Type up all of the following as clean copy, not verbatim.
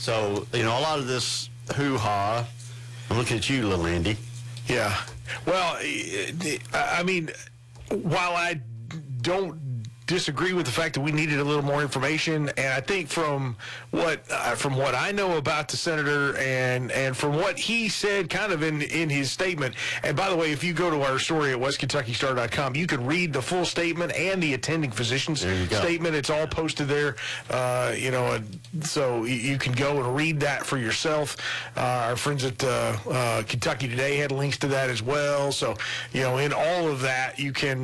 So, a lot of this hoo-ha, I'm looking at you, little Andy. Yeah. Well, I mean, while I don't disagree with the fact that we needed a little more information, and I think from what I know about the senator and from what he said kind of in his statement, and by the way, if you go to our story at westkentuckystar.com, you can read the full statement and the attending physician's statement. It's all posted there, so you can go and read that for yourself. Our friends at Kentucky Today had links to that as well. So, in all of that, you can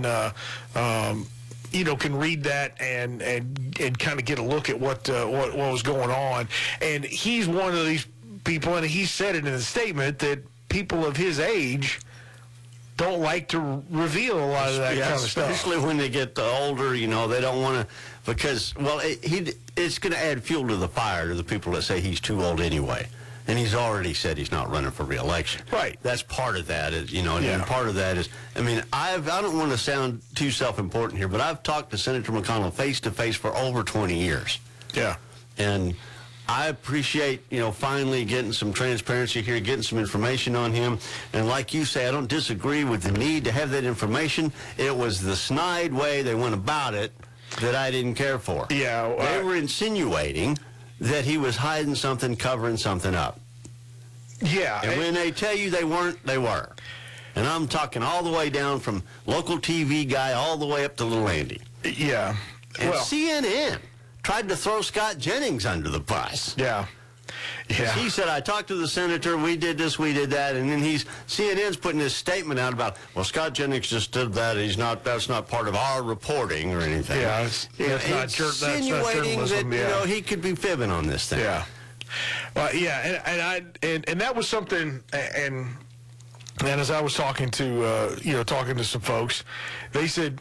can read that and kind of get a look at what was going on. And he's one of these people, and he said it in the statement, that people of his age don't like to reveal a lot of that kind of stuff. Especially when they get older, they don't want to, because, it's going to add fuel to the fire to the people that say he's too old anyway. And he's already said he's not running for re-election. Right. That's part of that, and part of that is, I don't want to sound too self-important here, but I've talked to Senator McConnell face-to-face for over 20 years. Yeah. And I appreciate, finally getting some transparency here, getting some information on him. And like you say, I don't disagree with the need to have that information. It was the snide way they went about it that I didn't care for. Yeah. They were insinuating that he was hiding something, covering something up. Yeah. And when they tell you they weren't, they were. And I'm talking all the way down from local TV guy all the way up to little Andy. Yeah. And CNN tried to throw Scott Jennings under the bus. Yeah. Yeah. He said, I talked to the senator, we did this, we did that, and then CNN's putting this statement out about, Scott Jennings just did that, that's not part of our reporting or anything. Yeah, that's insinuating not journalism, that, he could be fibbing on this thing. Yeah. Well, yeah, and that was something, and as I was talking to some folks, they said,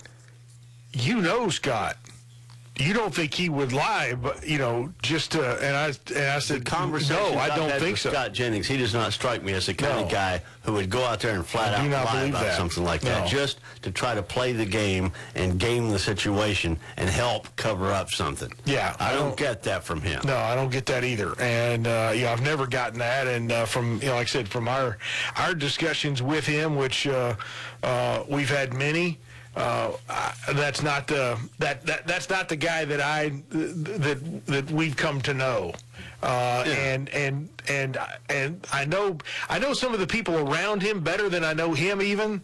Scott, you don't think he would lie, but just to, and I said, no, I don't think so. Scott Jennings, he does not strike me as the kind of guy who would go out there and flat out lie about something like that, just to try to play the game and game the situation and help cover up something. Yeah, I don't get that from him. No, I don't get that either, and I've never gotten that, and from like I said, from our discussions with him, which we've had many. That's not the guy that we've come to know, and I know some of the people around him better than I know him even.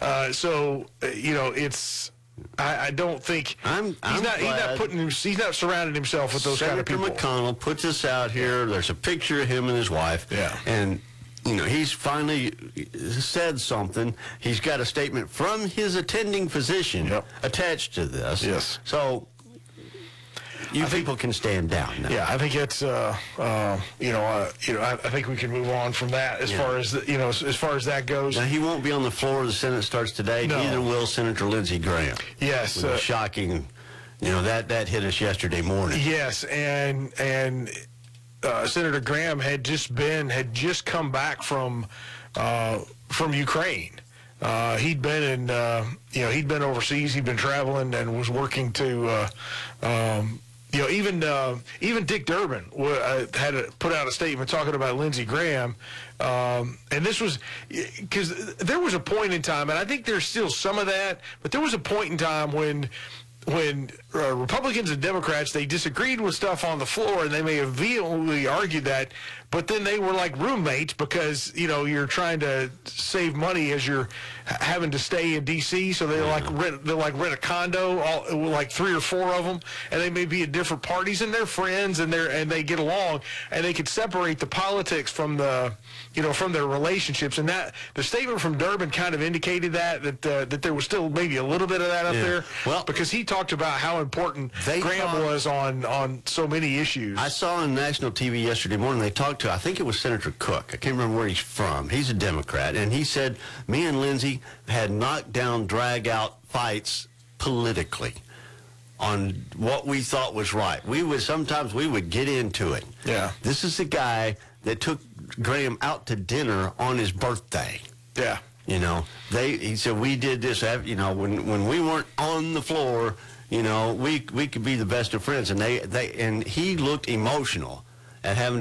It's. I don't think he's not surrounding himself with those kind of people. Senator McConnell puts this out here. There's a picture of him and his wife. Yeah. And he's finally said something. He's got a statement from his attending physician attached to this. Yes. So people can stand down now. Yeah, I think it's I think we can move on from that as far as as far as that goes. Now, he won't be on the floor. The Senate starts today. No. Neither will Senator Lindsey Graham. Yes. Shocking. That hit us yesterday morning. Yes, and Senator Graham had just come back from Ukraine. He'd been he'd been overseas. He'd been traveling and was working to, even Dick Durbin had put out a statement talking about Lindsey Graham, and this was because there was a point in time, and I think there's still some of that, but there was a point in time when Republicans and Democrats, they disagreed with stuff on the floor, and they may have vehemently argued that, but then they were like roommates because, you're trying to save money as you're having to stay in D.C., so they'll rent a condo, like 3 or 4 of them, and they may be at different parties, and they're friends, and they get along, and they could separate the politics from from their relationships, and that the statement from Durbin kind of indicated that there was still maybe a little bit of that up there, because he talked about how important Graham was on so many issues. I saw on national TV yesterday morning, they talked to, I think it was Senator Cook. I can't remember where he's from. He's a Democrat, and he said, me and Lindsey had knockdown, drag-out fights politically on what we thought was right. Sometimes we would get into it. Yeah. This is the guy that took Graham out to dinner on his birthday. Yeah. He said, we did this, when we weren't on the floor, we could be the best of friends. And and he looked emotional at having